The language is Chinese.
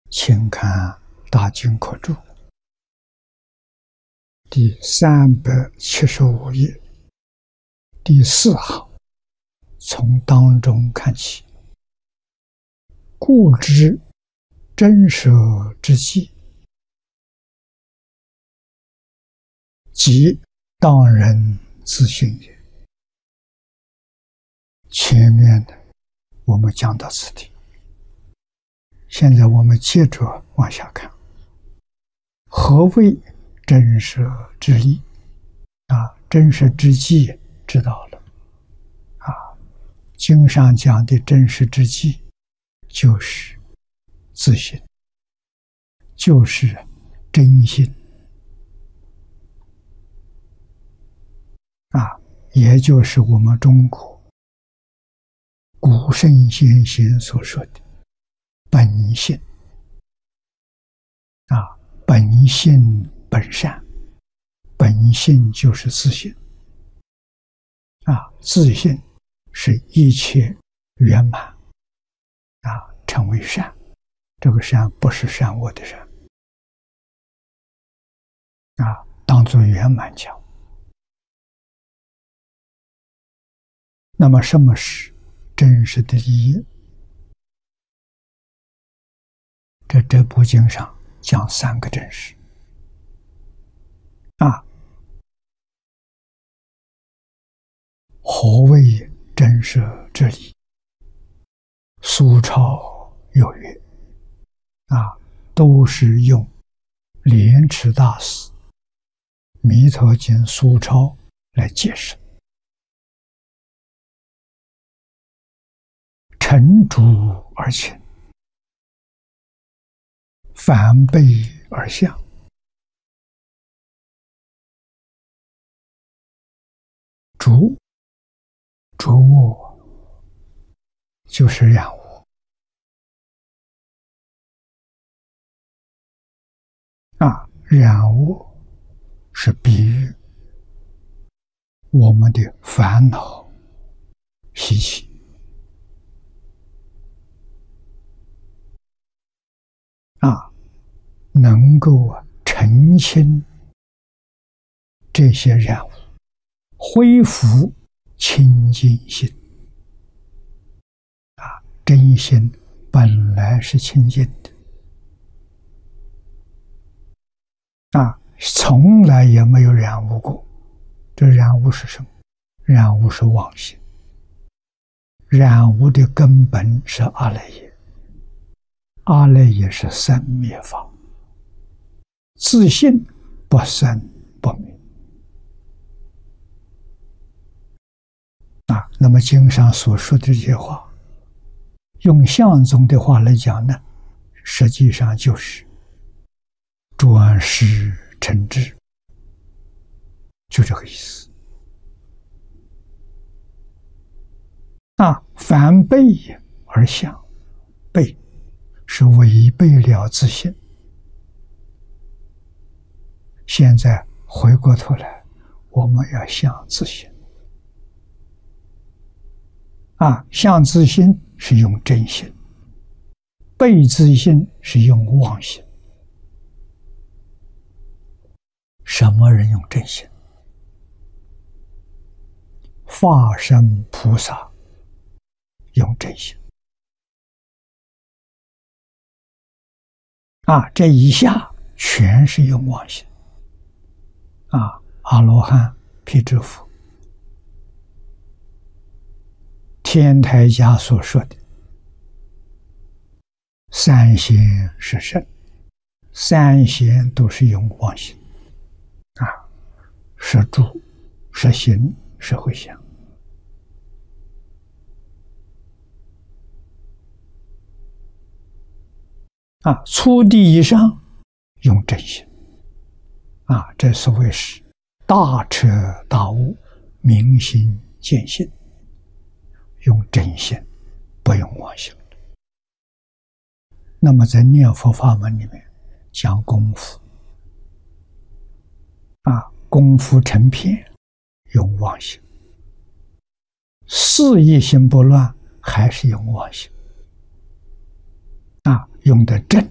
请看《大经课注》第375页第4行，从当中看起。故知真舍之际，即当人自性也。前面的我们讲到此地，现在我们接着往下看。何谓真舍之力？真舍之际知道了。经上讲的真舍之际，就是自性，就是真心。也就是我们中国古圣先贤所说的本性。本性本善，本性就是自性。自性是一切圆满，成为善。这个善不是善恶的善，当作圆满讲。那么什么是真实的利益？这部经上讲3个真实。何谓真舍之理？苏超有曰，都是用莲池大师《弥陀经》苏超来解释。沉着而清，反背而向。着物就是染污。染污是比喻我们的烦恼习气。能够澄清这些染污，恢复清净心。真心本来是清净的，从来也没有染污过。这染污是什么？染污是妄心。染污的根本是阿赖耶，阿赖耶是生灭法，自性不生不灭。那么经上所说的这些话，用相宗的话来讲呢，实际上就是转识成智，就这个意思。反背而向，背是违背了自性。现在回过头来，我们要向自性。向自性是用真心，背自性是用妄心。什么人用真心？法身菩萨用真心。这一下全是用妄心。阿罗汉、辟支佛、天台家所说的三贤是圣，三贤都是用妄心。是住、是行、是回向。初地以上用真心。这所谓是大彻大悟，明心见性，用真心，不用妄心。那么在念佛法门里面讲功夫，功夫成片用妄心，事业心不乱还是用妄心。用的正